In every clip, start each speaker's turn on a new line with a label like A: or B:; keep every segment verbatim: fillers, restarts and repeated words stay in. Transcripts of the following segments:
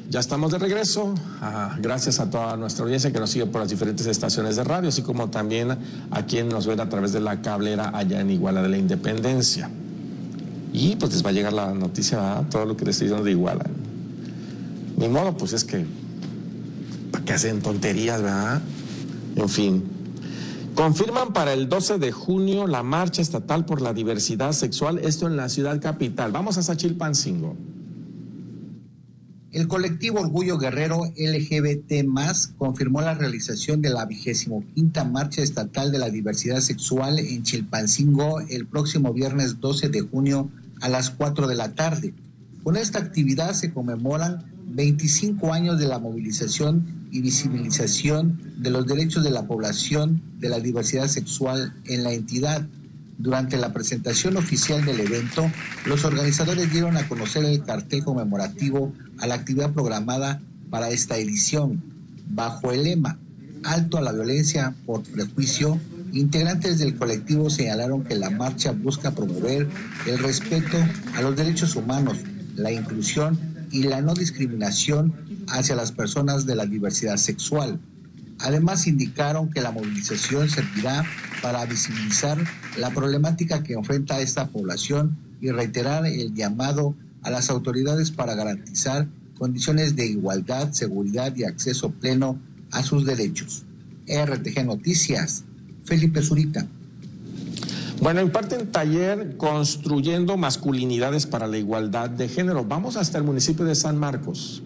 A: Ya estamos de regreso, ah, gracias a toda nuestra audiencia que nos sigue por las diferentes estaciones de radio, así como también a quien nos ven a través de la cablera allá en Iguala de la Independencia. Y pues les va a llegar la noticia, ¿verdad? Todo lo que les estoy diciendo de Iguala. Ni modo, pues es que, ¿para qué hacen tonterías, verdad? En fin. Confirman para el doce de junio la marcha estatal por la diversidad sexual, esto en la ciudad capital. Vamos a Xochilpancingo.
B: El colectivo Orgullo Guerrero L G B T más, confirmó la realización de la vigésimo quinta Marcha Estatal de la Diversidad Sexual en Chilpancingo el próximo viernes doce de junio a las cuatro de la tarde. Con esta actividad se conmemoran veinticinco años de la movilización y visibilización de los derechos de la población de la diversidad sexual en la entidad. Durante la presentación oficial del evento, los organizadores dieron a conocer el cartel conmemorativo a la actividad programada para esta edición. Bajo el lema Alto a la violencia por prejuicio, integrantes del colectivo señalaron que la marcha busca promover el respeto a los derechos humanos, la inclusión y la no discriminación hacia las personas de la diversidad sexual. Además, indicaron que la movilización servirá para visibilizar la problemática que enfrenta esta población y reiterar el llamado a las autoridades para garantizar condiciones de igualdad, seguridad y acceso pleno a sus derechos. R T G Noticias, Felipe Zurita.
A: Bueno, imparten taller construyendo masculinidades para la igualdad de género. Vamos hasta el municipio de San Marcos.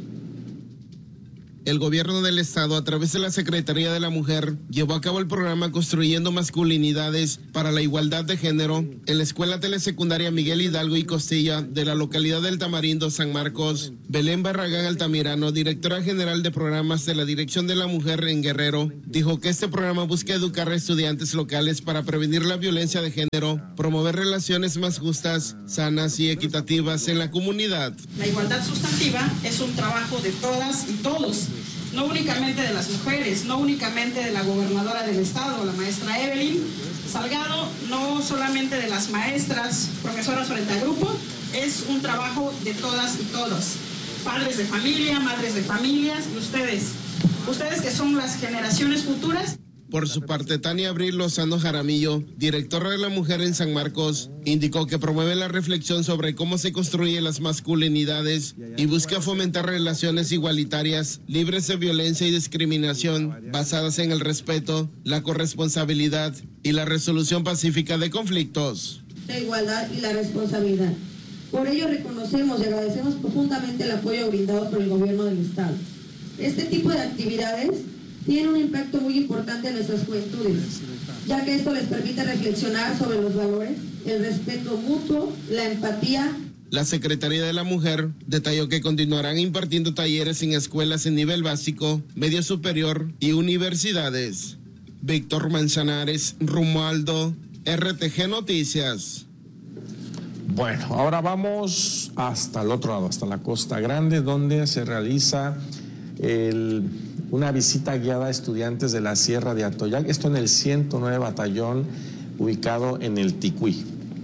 C: El gobierno del estado, a través de la Secretaría de la Mujer, llevó a cabo el programa Construyendo Masculinidades para la Igualdad de Género en la Escuela Telesecundaria Miguel Hidalgo y Costilla de la localidad del Tamarindo, San Marcos. Belén Barragán Altamirano, directora general de programas de la Dirección de la Mujer en Guerrero, dijo que este programa busca educar a estudiantes locales para prevenir la violencia de género, promover relaciones más justas, sanas y equitativas en la comunidad.
D: La igualdad sustantiva es un trabajo de todas y todos. No únicamente de las mujeres, no únicamente de la gobernadora del estado, la maestra Evelyn Salgado, no solamente de las maestras, profesoras frente al grupo, es un trabajo de todas y todos. Padres de familia, madres de familias y ustedes, ustedes que son las generaciones futuras.
C: Por su parte, Tania Abril Lozano Jaramillo, directora de la Mujer en San Marcos, indicó que promueve la reflexión sobre cómo se construyen las masculinidades y busca fomentar relaciones igualitarias, libres de violencia y discriminación, basadas en el respeto, la corresponsabilidad y la resolución pacífica de conflictos.
E: La igualdad y la responsabilidad. Por ello reconocemos y agradecemos profundamente el apoyo brindado por el gobierno del estado. Este tipo de actividades tiene un impacto muy importante en nuestras juventudes, ya que esto les permite reflexionar sobre los valores, el respeto mutuo, la empatía.
C: La Secretaría de la Mujer detalló que continuarán impartiendo talleres en escuelas en nivel básico, medio superior y universidades. Víctor Manzanares, Romualdo, R T G Noticias.
A: Bueno, ahora vamos hasta el otro lado, hasta la Costa Grande, donde se realiza el... una visita guiada a estudiantes de la Sierra de Atoyac, esto en el ciento nueve Batallón, ubicado en el Ticuí.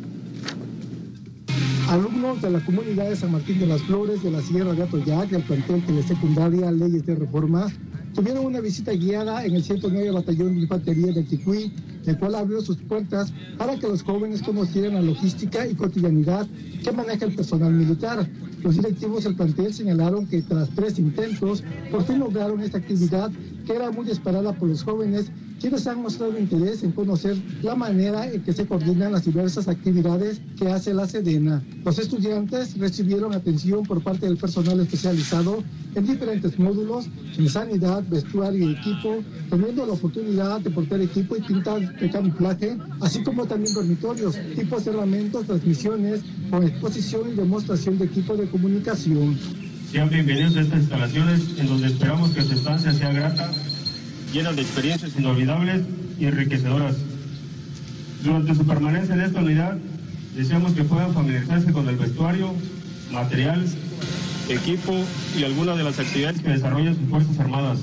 F: Alumnos de la comunidad de San Martín de las Flores de la Sierra de Atoyac, del plantel Telesecundaria Leyes de Reforma, tuvieron una visita guiada en el ciento nueve Batallón de Infantería del Ticuí, el cual abrió sus puertas para que los jóvenes conocieran la logística y cotidianidad que maneja el personal militar. Los directivos del plantel señalaron que tras tres intentos, por fin lograron esta actividad que era muy esperada por los jóvenes, quienes han mostrado interés en conocer la manera en que se coordinan las diversas actividades que hace la Sedena. Los estudiantes recibieron atención por parte del personal especializado en diferentes módulos, en sanidad, vestuario y equipo, teniendo la oportunidad de portar equipo y pintar de camuflaje, así como también dormitorios, tipos de herramientas, transmisiones, con exposición y demostración de equipo de comunicación.
G: Sean bienvenidos a estas instalaciones en donde esperamos que su estancia sea grata, llena de experiencias inolvidables y enriquecedoras. Durante su permanencia en esta unidad, deseamos que puedan familiarizarse con el vestuario, material, equipo y algunas de las actividades que desarrollan sus Fuerzas Armadas.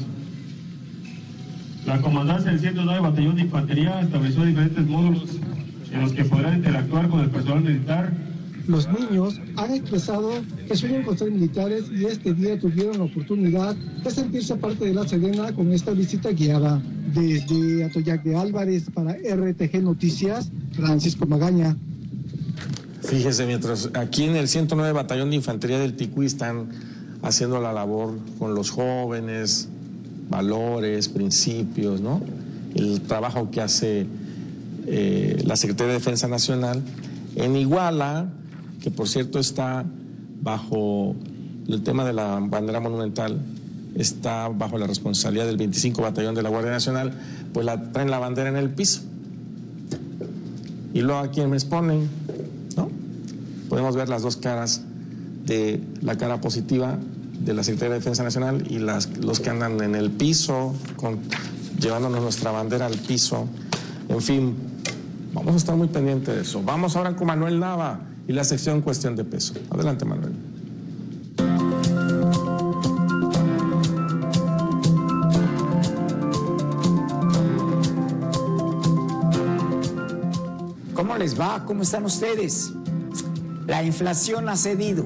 G: La comandancia del ciento nueve Batallón de Infantería estableció diferentes módulos en los que podrán interactuar con el personal militar
F: Los niños han expresado que sueñan con ser militares y este día tuvieron la oportunidad de sentirse parte de la Sedena con esta visita guiada. Desde Atoyac de Álvarez para R T G Noticias, Francisco Magaña.
A: Fíjese, mientras aquí en el ciento nueve Batallón de Infantería del Ticuí están haciendo la labor con los jóvenes, valores, principios, ¿no? El trabajo que hace eh, la Secretaría de Defensa Nacional. En Iguala, que por cierto está bajo el tema de la bandera monumental, está bajo la responsabilidad del veinticinco Batallón de la Guardia Nacional, pues la, traen la bandera en el piso. Y luego aquí me exponen, ¿no? Podemos ver las dos caras de la cara positiva de la Secretaría de Defensa Nacional y las, los que andan en el piso, con, llevándonos nuestra bandera al piso. En fin, vamos a estar muy pendientes de eso. Vamos ahora con Manuel Nava y la sección Cuestión de Peso. Adelante, Manuel.
H: ¿Cómo les va? ¿Cómo están ustedes? La inflación ha cedido,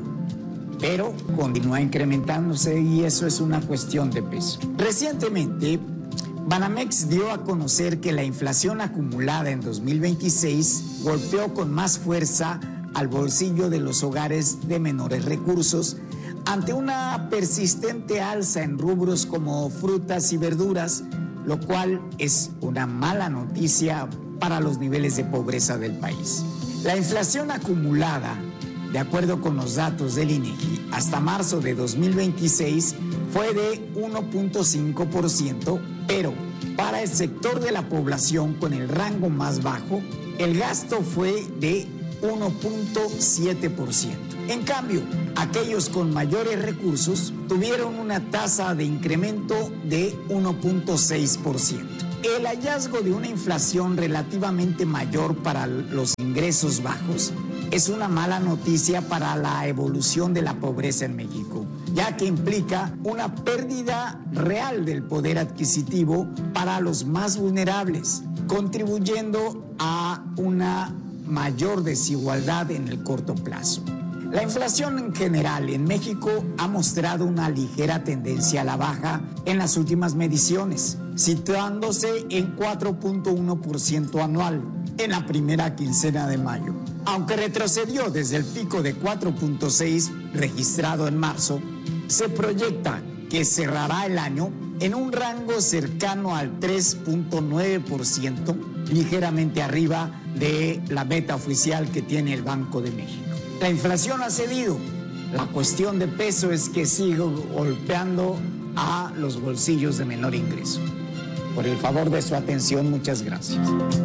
H: pero continúa incrementándose y eso es una cuestión de peso. Recientemente, Banamex dio a conocer que la inflación acumulada en dos mil veintiséis golpeó con más fuerza al bolsillo de los hogares de menores recursos ante una persistente alza en rubros como frutas y verduras, lo cual es una mala noticia para los niveles de pobreza del país. La inflación acumulada, de acuerdo con los datos del INEGI, hasta marzo de dos mil veintiséis fue de uno punto cinco por ciento, pero para el sector de la población con el rango más bajo, el gasto fue de uno punto siete por ciento. En cambio, aquellos con mayores recursos tuvieron una tasa de incremento de uno punto seis por ciento. El hallazgo de una inflación relativamente mayor para los ingresos bajos es una mala noticia para la evolución de la pobreza en México, ya que implica una pérdida real del poder adquisitivo para los más vulnerables, contribuyendo a una mayor desigualdad en el corto plazo. La inflación en general en México ha mostrado una ligera tendencia a la baja en las últimas mediciones, situándose en cuatro punto uno por ciento anual en la primera quincena de mayo. Aunque retrocedió desde el pico de cuatro punto seis registrado en marzo, se proyecta que cerrará el año en un rango cercano al tres punto nueve por ciento, ligeramente arriba de la meta oficial que tiene el Banco de México. La inflación ha cedido. La cuestión de peso es que sigue golpeando a los bolsillos de menor ingreso. Por el favor de su atención, muchas gracias.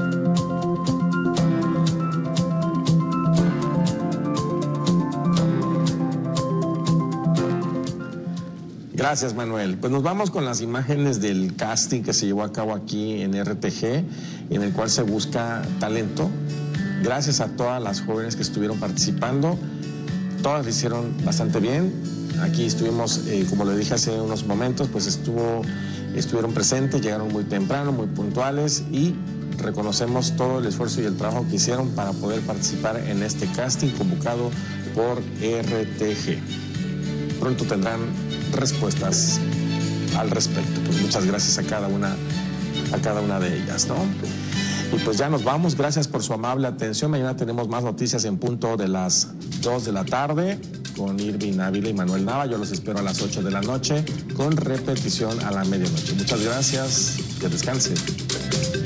A: Gracias, Manuel. Pues nos vamos con las imágenes del casting que se llevó a cabo aquí en R T G, en el cual se busca talento. Gracias a todas las jóvenes que estuvieron participando, todas lo hicieron bastante bien. Aquí estuvimos, eh, como le dije hace unos momentos, pues estuvo, estuvieron presentes, llegaron muy temprano, muy puntuales y reconocemos todo el esfuerzo y el trabajo que hicieron para poder participar en este casting convocado por R T G. Pronto tendrán respuestas al respecto. Pues muchas gracias a cada una, a cada una de ellas, ¿no? Y pues ya nos vamos, gracias por su amable atención. Mañana tenemos más noticias en punto de las dos de la tarde con Irving Ávila y Manuel Nava. Yo los espero a las ocho de la noche con repetición a la medianoche. Muchas gracias, que descansen.